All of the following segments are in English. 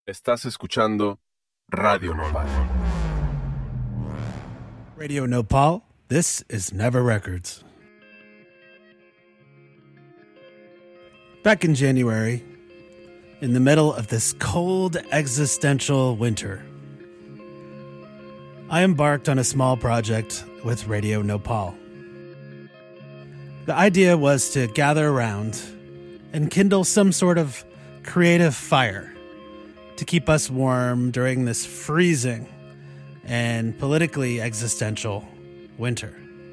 Estás escuchando Radio Nopal. Radio Nopal, this is Never Records. Back in January, in the middle of this cold existential winter, I embarked on a small project with Radio Nopal. The idea was to gather around and kindle some sort of creative fire to keep us warm during this freezing and politically existential winter.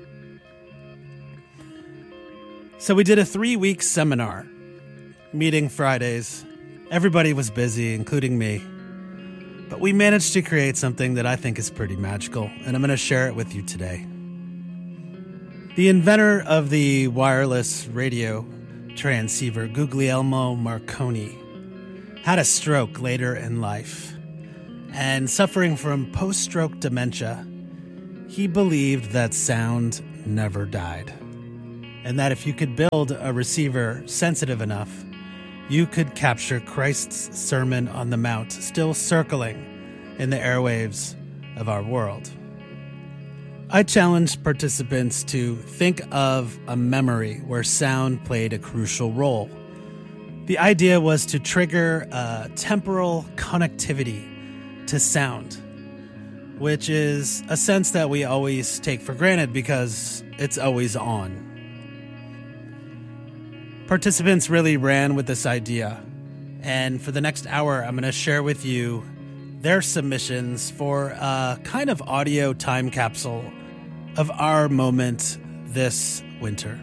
So we did a 3-week seminar, meeting Fridays. Everybody was busy, including me. But we managed to create something that I think is pretty magical, and I'm going to share it with you today. The inventor of the wireless radio transceiver, Guglielmo Marconi, had a stroke later in life, and suffering from post-stroke dementia, he believed that sound never died, and that if you could build a receiver sensitive enough, you could capture Christ's Sermon on the Mount still circling in the airwaves of our world. I challenged participants to think of a memory where sound played a crucial role. The idea was to trigger a temporal connectivity to sound, which is a sense that we always take for granted because it's always on. Participants really ran with this idea, and for the next hour, I'm going to share with you their submissions for a kind of audio time capsule of our moment this winter.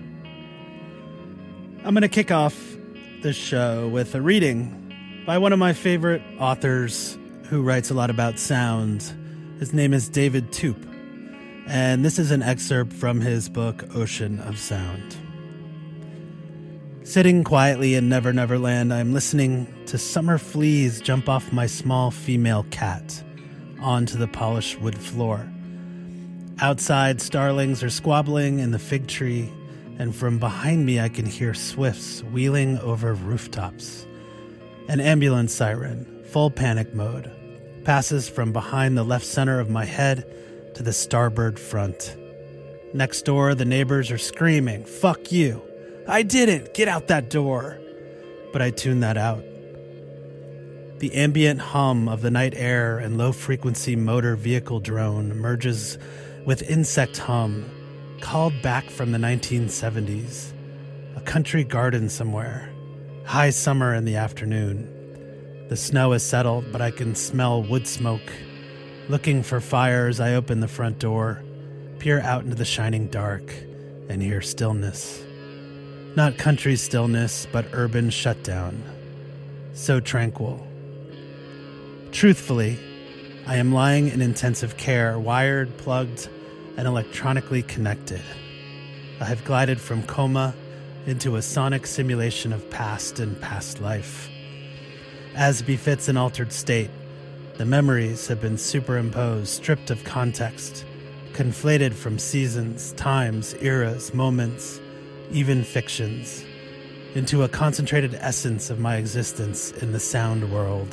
I'm going to kick off the show with a reading by one of my favorite authors who writes a lot about sound. His name is David Toop, and this is an excerpt from his book, Ocean of Sound. Sitting quietly in Never Never Land, I'm listening to summer fleas jump off my small female cat onto the polished wood floor. Outside, starlings are squabbling in the fig tree, and from behind me I can hear swifts wheeling over rooftops. An ambulance siren, full panic mode, passes from behind the left center of my head to the starboard front. Next door, the neighbors are screaming, "Fuck you! I didn't! Get out that door!" But I tune that out. The ambient hum of the night air and low-frequency motor vehicle drone merges with insect hum, called back from the 1970s. A country garden somewhere. High summer in the afternoon. The snow has settled, but I can smell wood smoke. Looking for fires, I open the front door, peer out into the shining dark, and hear stillness. Not country stillness, but urban shutdown. So tranquil. Truthfully, I am lying in intensive care, wired, plugged, and electronically connected. I have glided from coma into a sonic simulation of past and past life. As befits an altered state, the memories have been superimposed, stripped of context, conflated from seasons, times, eras, moments, even fictions, into a concentrated essence of my existence in the sound world.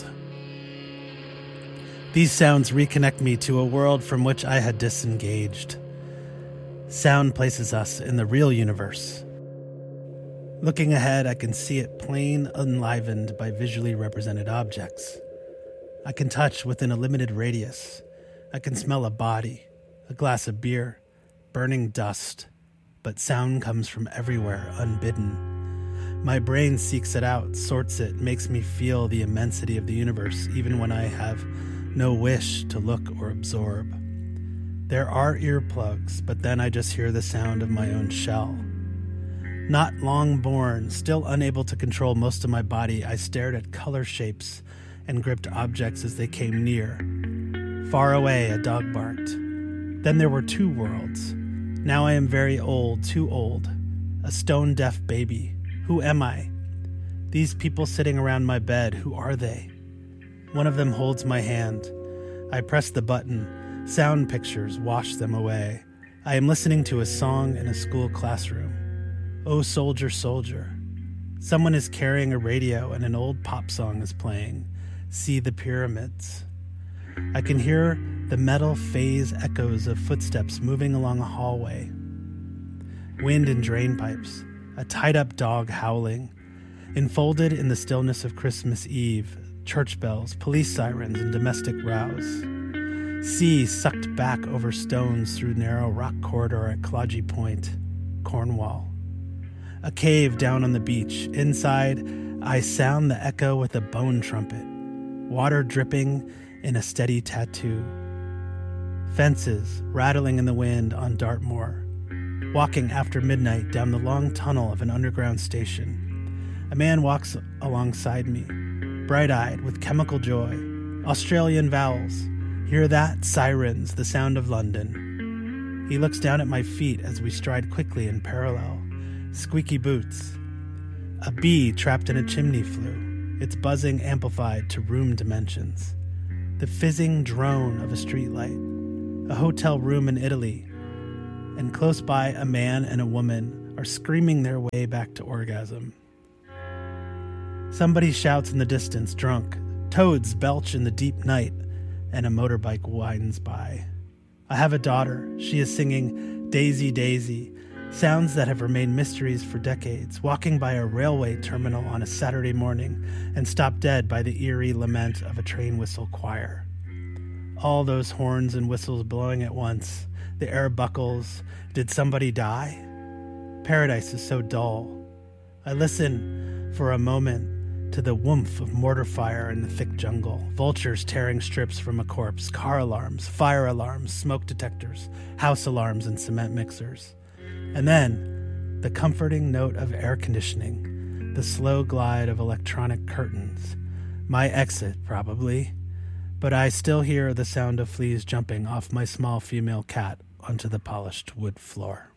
These sounds reconnect me to a world from which I had disengaged. Sound places us in the real universe. Looking ahead, I can see it plain, enlivened by visually represented objects. I can touch within a limited radius. I can smell a body, a glass of beer, burning dust, but sound comes from everywhere, unbidden. My brain seeks it out, sorts it, makes me feel the immensity of the universe, even when I have no wish to look or absorb. There are earplugs, but then I just hear the sound of my own shell. Not long born, still unable to control most of my body, I stared at color shapes and gripped objects as they came near. Far away, a dog barked. Then there were two worlds. Now I am very old, too old. A stone-deaf baby. Who am I? These people sitting around my bed, who are they? One of them holds my hand. I press the button. Sound pictures wash them away. I am listening to a song in a school classroom. Oh, soldier, soldier. Someone is carrying a radio and an old pop song is playing. see the pyramids. I can hear the metal phase echoes of footsteps moving along a hallway. Wind in drain pipes, a tied-up dog howling. Enfolded in the stillness of Christmas Eve, church bells, police sirens, and domestic rows. Sea sucked back over stones through narrow rock corridor at Clodgy Point, Cornwall. A cave down on the beach. Inside, I sound the echo with a bone trumpet. Water dripping in a steady tattoo. Fences rattling in the wind on Dartmoor. Walking after midnight down the long tunnel of an underground station. A man walks alongside me, bright-eyed with chemical joy. Australian vowels. Hear that? Sirens, the sound of London. He looks down at my feet as we stride quickly in parallel. Squeaky boots. A bee trapped in a chimney flue, its buzzing amplified to room dimensions. The fizzing drone of a streetlight. A hotel room in Italy. And close by, a man and a woman are screaming their way back to orgasm. Somebody shouts in the distance, drunk. Toads belch in the deep night, and a motorbike winds by. I have a daughter. She is singing Daisy, Daisy, sounds that have remained mysteries for decades, walking by a railway terminal on a Saturday morning and stopped dead by the eerie lament of a train whistle choir. All those horns and whistles blowing at once, the air buckles. Did somebody die? Paradise is so dull. I listen for a moment to the woomph of mortar fire in the thick jungle, vultures tearing strips from a corpse, car alarms, fire alarms, smoke detectors, house alarms, and cement mixers. And then, the comforting note of air conditioning, the slow glide of electronic curtains. My exit, probably, but I still hear the sound of fleas jumping off my small female cat onto the polished wood floor.